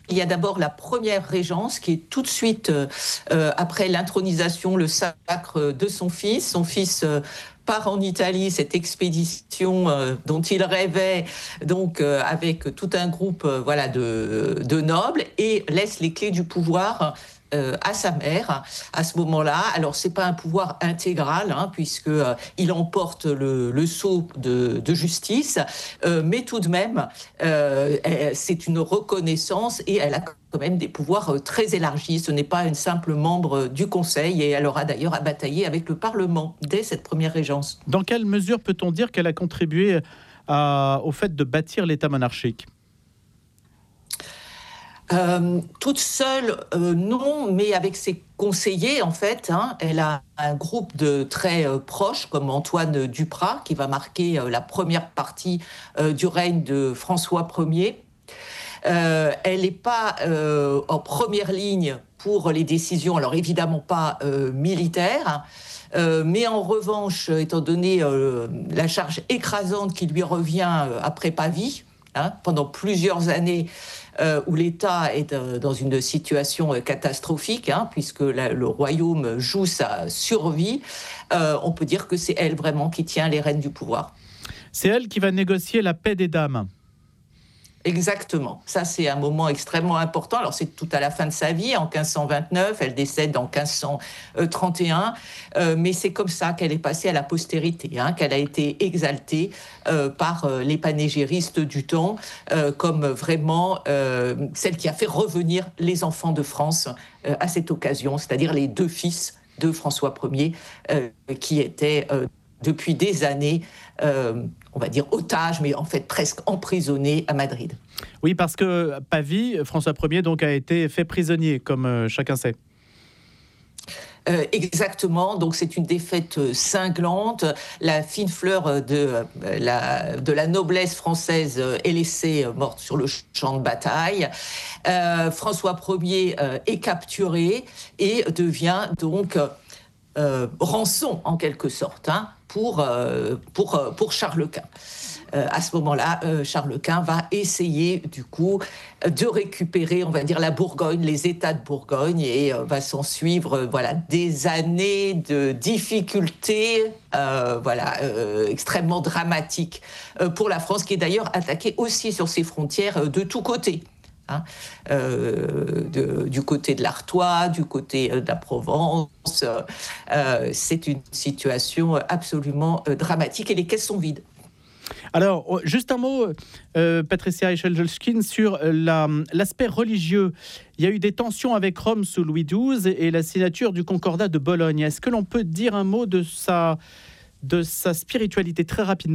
il y a d'abord la première régence qui est tout de suite après l'intronisation, le sacre de son fils. Son fils part en Italie, cette expédition dont il rêvait, donc avec tout un groupe de nobles, et laisse les clés du pouvoir à sa mère à ce moment-là. Alors c'est pas un pouvoir intégral, puisque il emporte le sceau de justice, mais tout de même c'est une reconnaissance et elle a quand même des pouvoirs très élargis. Ce n'est pas une simple membre du Conseil, et elle aura d'ailleurs à batailler avec le Parlement dès cette première régence. Dans quelle mesure peut-on dire qu'elle a contribué au fait de bâtir l'État monarchique ? Toute seule, non, mais avec ses conseillers, en fait, elle a un groupe de très proches, comme Antoine Duprat, qui va marquer la première partie du règne de François Ier. Elle n'est pas en première ligne pour les décisions, alors évidemment pas militaires, mais en revanche, étant donné la charge écrasante qui lui revient après Pavie, pendant plusieurs années, où l'État est dans une situation catastrophique, puisque le royaume joue sa survie, on peut dire que c'est elle vraiment qui tient les rênes du pouvoir. C'est elle qui va négocier la paix des dames. Exactement. Ça, c'est un moment extrêmement important. Alors, c'est tout à la fin de sa vie, en 1529. Elle décède en 1531. Mais c'est comme ça qu'elle est passée à la postérité, qu'elle a été exaltée par les panégyristes du temps comme vraiment celle qui a fait revenir les enfants de France à cette occasion, c'est-à-dire les deux fils de François Ier qui étaient depuis des années on va dire otage, mais en fait presque emprisonné à Madrid. Oui, parce que Pavie, François Ier donc, a été fait prisonnier, comme chacun sait. Exactement, donc c'est une défaite cinglante. La fine fleur de la noblesse française est laissée morte sur le champ de bataille. François Ier est capturé et devient donc rançon en quelque sorte pour Charles Quint. À ce moment-là, Charles Quint va essayer du coup de récupérer, on va dire, la Bourgogne, les États de Bourgogne, et va s'en suivre des années de difficultés extrêmement dramatiques pour la France, qui est d'ailleurs attaquée aussi sur ses frontières de tous côtés. Du côté de l'Artois, du côté de la Provence. C'est une situation absolument dramatique et les caisses sont vides. Alors, juste un mot, Patricia Echelski, sur l'aspect religieux. Il y a eu des tensions avec Rome sous Louis XII et la signature du Concordat de Bologne. Est-ce que l'on peut dire un mot de sa spiritualité très rapidement ?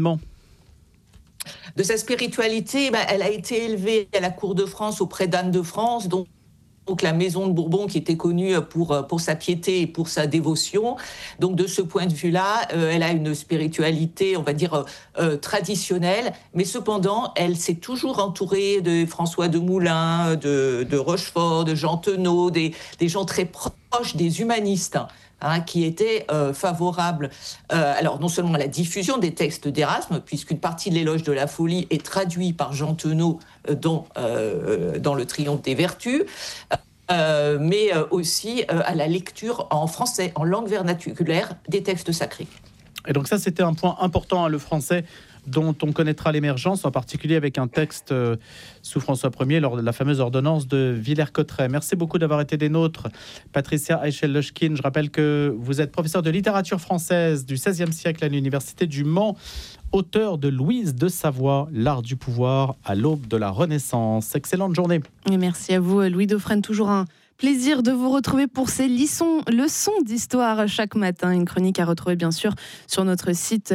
De sa spiritualité, elle a été élevée à la cour de France auprès d'Anne de France, donc la maison de Bourbon qui était connue pour sa piété et pour sa dévotion. Donc de ce point de vue-là, elle a une spiritualité, on va dire, traditionnelle, mais cependant, elle s'est toujours entourée de François de Moulins, de Rochefort, de Jean Tenot, des gens très proches des humanistes, qui étaient favorables alors non seulement à la diffusion des textes d'Erasme, puisqu'une partie de l'éloge de la folie est traduit par Jean Tenot dans le Triomphe des Vertus, mais aussi à la lecture en français, en langue vernaculaire, des textes sacrés. Et donc ça, c'était un point important, le français, dont on connaîtra l'émergence, en particulier avec un texte sous François Ier, lors de la fameuse ordonnance de Villers-Cotterêts. Merci beaucoup d'avoir été des nôtres, Patricia Echelski. Je rappelle que vous êtes professeure de littérature française du XVIe siècle à l'Université du Mans, auteur de Louise de Savoie, l'art du pouvoir à l'aube de la Renaissance. Excellente journée. Et merci à vous, Louis Dauphren. Toujours un plaisir de vous retrouver pour ces leçons d'histoire chaque matin. Une chronique à retrouver bien sûr sur notre site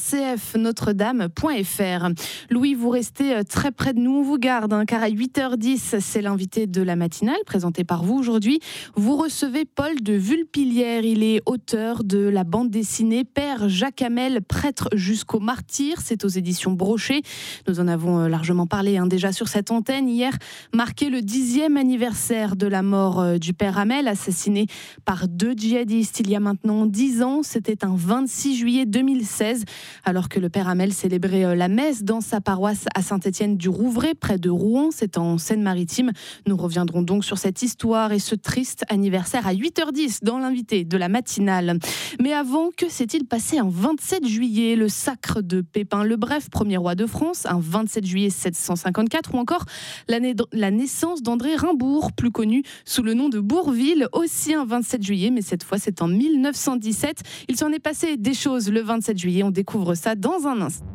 rcfnotredame.fr. Louis, vous restez très près de nous, on vous garde, car à 8h10, c'est l'invité de la matinale, présenté par vous aujourd'hui. Vous recevez Paul de Vulpilière. Il est auteur de la bande dessinée Père Jacques Hamel, prêtre jusqu'au martyr. C'est aux éditions Brochet. Nous en avons largement parlé déjà sur cette antenne. Hier, marqué le 10e anniversaire de la mort mort du père Hamel, assassiné par 2 djihadistes il y a maintenant 10 ans. C'était un 26 juillet 2016, alors que le père Hamel célébrait la messe dans sa paroisse à Saint-Étienne-du-Rouvray, près de Rouen. C'est en Seine-Maritime. Nous reviendrons donc sur cette histoire et ce triste anniversaire à 8h10 dans l'invité de la matinale. Mais avant, que s'est-il passé un 27 juillet? Le sacre de Pépin le Bref, premier roi de France, un 27 juillet 754, ou encore la naissance d'André Rimbourg, plus connu sous le nom de Bourville, aussi un 27 juillet, mais cette fois c'est en 1917. Il s'en est passé des choses le 27 juillet, on découvre ça dans un instant.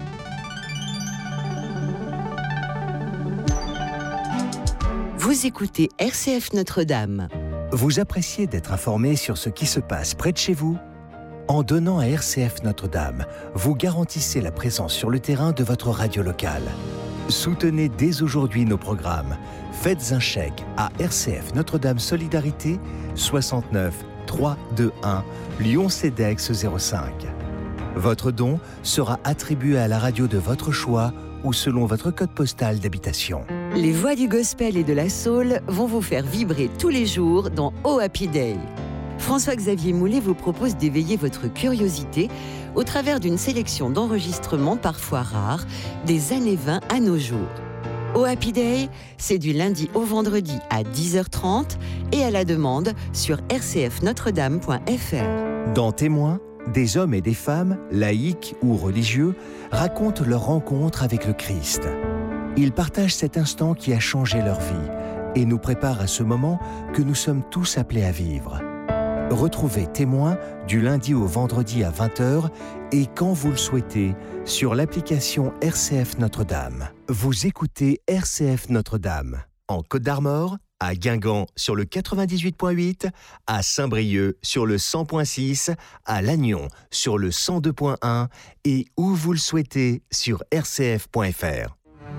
Vous écoutez RCF Notre-Dame. Vous appréciez d'être informé sur ce qui se passe près de chez vous? En donnant à RCF Notre-Dame, vous garantissez la présence sur le terrain de votre radio locale. Soutenez dès aujourd'hui nos programmes. Faites un chèque à RCF Notre-Dame Solidarité 69 321 Lyon-CEDEX 05. Votre don sera attribué à la radio de votre choix ou selon votre code postal d'habitation. Les voix du gospel et de la soul vont vous faire vibrer tous les jours dans Oh Happy Day. François-Xavier Moulet vous propose d'éveiller votre curiosité au travers d'une sélection d'enregistrements parfois rares des années 20 à nos jours. Oh Happy Day, c'est du lundi au vendredi à 10h30 et à la demande sur rcfnotredame.fr. Dans Témoins, des hommes et des femmes, laïcs ou religieux, racontent leur rencontre avec le Christ. Ils partagent cet instant qui a changé leur vie et nous prépare à ce moment que nous sommes tous appelés à vivre. Retrouvez Témoins du lundi au vendredi à 20h et quand vous le souhaitez sur l'application RCF Notre-Dame. Vous écoutez RCF Notre-Dame en Côte d'Armor, à Guingamp sur le 98.8, à Saint-Brieuc sur le 100.6, à Lannion sur le 102.1 et où vous le souhaitez sur rcf.fr.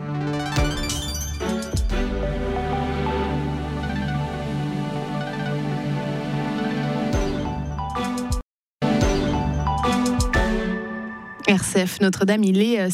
RCF Notre-Dame, il est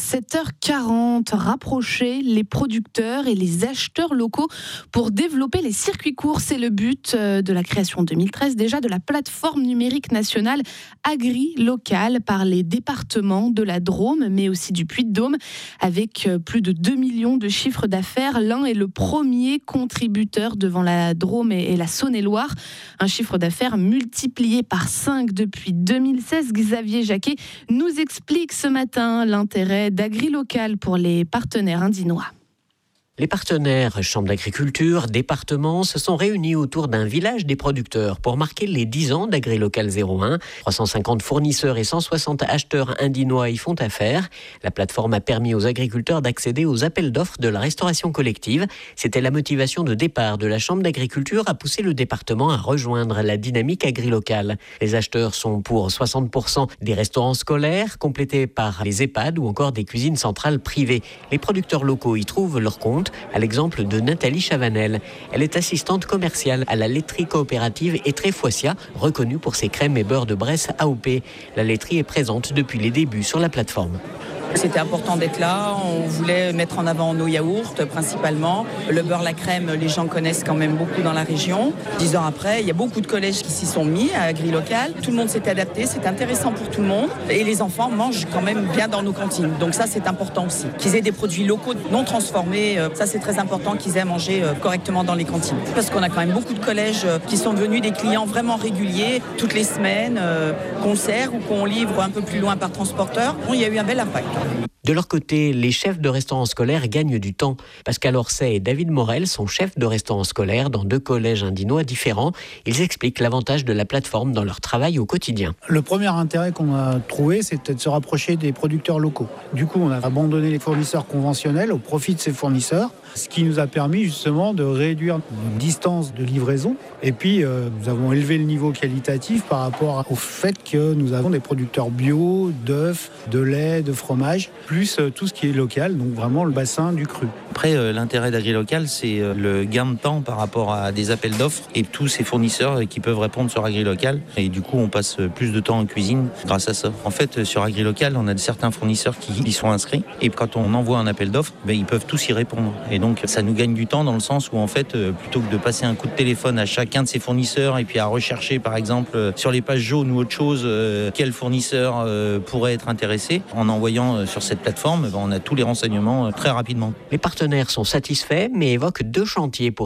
7h40. Rapprocher les producteurs et les acheteurs locaux pour développer les circuits courts. C'est le but de la création en 2013 déjà de la plateforme numérique nationale agri-locale par les départements de la Drôme, mais aussi du Puy-de-Dôme. Avec plus de 2 millions de chiffres d'affaires, l'un est le premier contributeur devant la Drôme et la Saône-et-Loire. Un chiffre d'affaires multiplié par 5 depuis 2016. Xavier Jacquet nous explique ce matin l'intérêt d'agri-local pour les partenaires indinois. Les partenaires Chambre d'agriculture, départements se sont réunis autour d'un village des producteurs pour marquer les 10 ans d'Agri-Local 01. 350 fournisseurs et 160 acheteurs indinois y font affaire. La plateforme a permis aux agriculteurs d'accéder aux appels d'offres de la restauration collective. C'était la motivation de départ de la Chambre d'agriculture à pousser le département à rejoindre la dynamique agri-locale. Les acheteurs sont pour 60% des restaurants scolaires, complétés par les EHPAD ou encore des cuisines centrales privées. Les producteurs locaux y trouvent leur compte, à l'exemple de Nathalie Chavanel. Elle est assistante commerciale à la laiterie coopérative Étré-Foissia, reconnue pour ses crèmes et beurres de Bresse AOP. La laiterie est présente depuis les débuts sur la plateforme. C'était important d'être là, on voulait mettre en avant nos yaourts principalement. Le beurre, la crème, les gens connaissent quand même beaucoup dans la région. 10 ans après, il y a beaucoup de collèges qui s'y sont mis à Agri-Local. Tout le monde s'est adapté, c'est intéressant pour tout le monde. Et les enfants mangent quand même bien dans nos cantines. Donc ça, c'est important aussi. Qu'ils aient des produits locaux non transformés, ça c'est très important qu'ils aient à manger correctement dans les cantines. Parce qu'on a quand même beaucoup de collèges qui sont devenus des clients vraiment réguliers, toutes les semaines, qu'on sert ou qu'on livre un peu plus loin par transporteur. Bon, il y a eu un bel impact. De leur côté, les chefs de restaurants scolaires gagnent du temps. Pascal Orsay et David Morel sont chefs de restaurants scolaires dans 2 collèges indinois différents. Ils expliquent l'avantage de la plateforme dans leur travail au quotidien. Le premier intérêt qu'on a trouvé, c'était de se rapprocher des producteurs locaux. Du coup, on a abandonné les fournisseurs conventionnels au profit de ces fournisseurs, ce qui nous a permis justement de réduire nos distances de livraison. Et puis, nous avons élevé le niveau qualitatif par rapport au fait que nous avons des producteurs bio, d'œufs, de lait, de fromage, plus tout ce qui est local, donc vraiment le bassin du cru. Après, l'intérêt d'Agri-Local, c'est le gain de temps par rapport à des appels d'offres et tous ces fournisseurs qui peuvent répondre sur Agri-Local. Et du coup, on passe plus de temps en cuisine grâce à ça. En fait, sur Agri-Local, on a certains fournisseurs qui y sont inscrits. Et quand on envoie un appel d'offres, ils peuvent tous y répondre. Et donc ça nous gagne du temps dans le sens où en fait, plutôt que de passer un coup de téléphone à chacun de ses fournisseurs et puis à rechercher par exemple sur les pages jaunes ou autre chose quel fournisseur pourrait être intéressé, en envoyant sur cette plateforme, on a tous les renseignements très rapidement. Les partenaires sont satisfaits mais évoquent 2 chantiers pour